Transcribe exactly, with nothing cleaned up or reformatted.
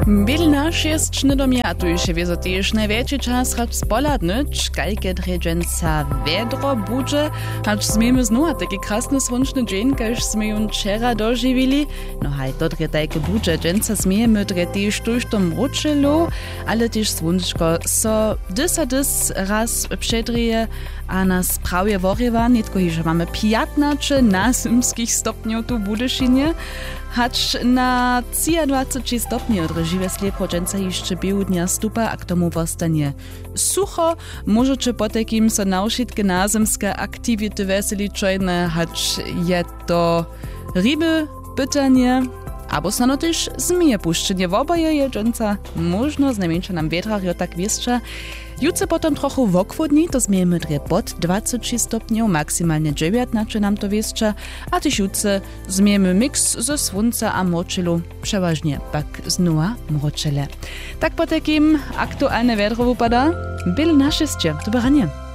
Bielna šest nedomie, a tu jeszcze wiezo też najwięcej czas, choć spoladnyć, kajke dredźenca wiadro budże, choć zmiemy znowu taki krasny słoneczny dzień, każ sme ją wczera dożywili. No haj, to dre tajke budże dżęca zmiemy dre też tuż to mruczelu, ale też słoneczko so dys a dys raz przedrije, a nas prawie woriewa, nitko że mamy piętnaście na zimskich stopniów tu w Budyszynie, hacz na dwadzieścia stopni odreżywe slepo dżęca jeszcze bił dnia stupa, a k tomu wostanie sucho. Możecie po takim so na wszystkie nazemskie aktivity weseliczojne, hacz je to ryby pytanie, albo stano też zmije puszczenie. W oboje je dżęca można, znajmniejsza nam wietrach, jo tak wieszcza. Jutro potom trochu wokwodni, to zmiejemy dre pod dwadzieścia stopniów, maksymalnie dziewiętnaście nam to wieszcza, a tyś jutro zmiejemy mix ze słońca a moczylu, przeważnie pak znowa mroczele. Tak po takim aktualne wiadro wypada, był na szeście. Do baranie.